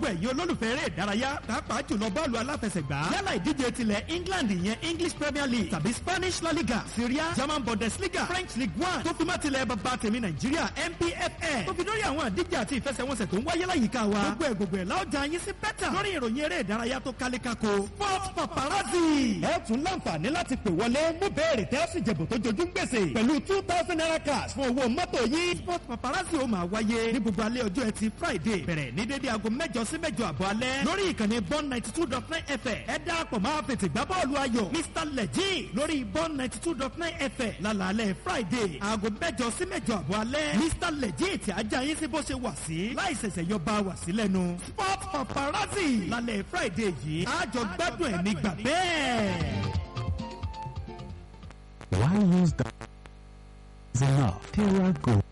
gbogbo ẹ̀yin olólùfẹ́ eré ìdárayá pàápàá jùlọ bọ́ọ̀lù aláfẹsẹ̀gbá yálà ìdíje tilẹ̀ England ìyẹn English Premier League tàbí Spanish La Liga, Syria, German Bundesliga, French League One tó fi má tilẹ̀ bàbá tèmi Nàìjíríà NPFL tó fi lórí àwọn àdíje àti ìfẹsẹ̀wọnsẹ̀ tó ń wáyé láyìíká wa gbogbo ẹ̀ láọjà yín sí bẹ́tà lórí ìròyìn eré ìdárayá tó kálékáko Sport Paparazzi. ẹ tún láǹfààní láti pè wọlé mú béèrè tẹ́ ó sì jẹ̀bù tó jojú gbèsè pẹ̀lú 2,000 naira cash fún owó mọ́tò yìí. Sport Paparazzi ó máa wáyé ní gbogbo alẹ́ ọjọ́ ẹtì Friday bẹ̀rẹ̀ ní dédé aago 8 sí 8 àbọ̀ alẹ́ lórí ìkànnì Bond 92.9 FM. ẹ darapọ̀ máa fètè gbá bọ́ọ̀lù ayọ̀ Mr Legit lórí Bond 92.9 FM lálẹ́ Friday aago 8 sí 8 àbọ̀ alẹ́. Mr Legit ajá yín sí bó ṣe wà sí láì ṣẹ̀ṣẹ̀ yọ bá wà sí lẹ́nu. Sport Paparazzi lálẹ́ Friday yìí àjọ gbádùn ẹ̀ nígbà bẹ́ẹ̀. Why use that? Is enough. Terra Gold.